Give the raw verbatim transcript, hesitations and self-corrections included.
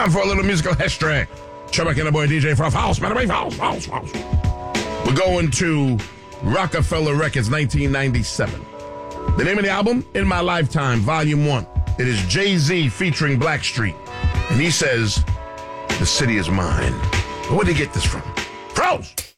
Time for a little musical history. Chubbuck and the boy D J from False, man, away, False, False, False. We're going to Rockefeller Records, nineteen ninety-seven. The name of the album, In My Lifetime, Volume one. It is Jay-Z featuring Blackstreet. And he says, the city is mine. Where did he get this from? Froze!